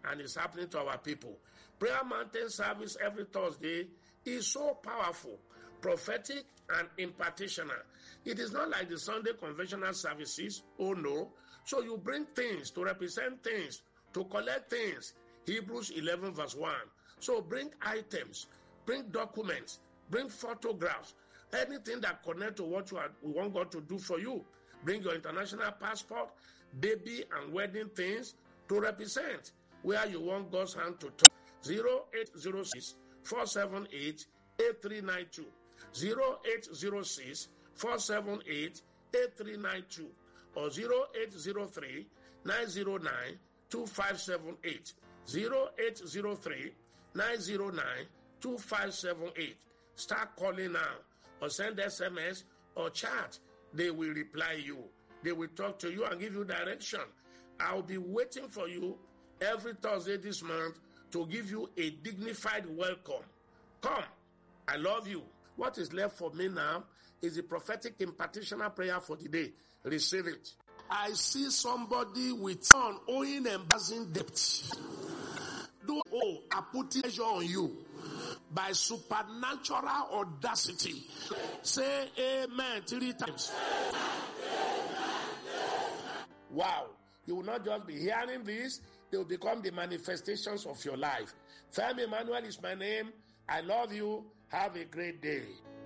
and it's happening to our people. Prayer Mountain service every Thursday is so powerful, prophetic, and impartational. It is not like the Sunday conventional services. Oh no. So you bring things to represent things, to collect things. Hebrews 11 verse 1. So bring items, bring documents, bring photographs, anything that connect to what we want God to do for you. Bring your international passport, baby and wedding things to represent where you want God's hand to touch. 0806 478 8392. 0806 478 8392 or 0803 909 2578. 0803 909 2578. Start calling now or send SMS or chat. They will reply you. They will talk to you and give you direction. I'll be waiting for you every Thursday this month to give you a dignified welcome. Come. I love you. What is left for me now is the prophetic impartational prayer for the day. Receive it. I see somebody with on owing embarrassing debt. I put pressure on you by supernatural audacity. Say amen 3 times. Wow. You will not just be hearing this, they will become the manifestations of your life. Femi Emmanuel is my name. I love you. Have a great day.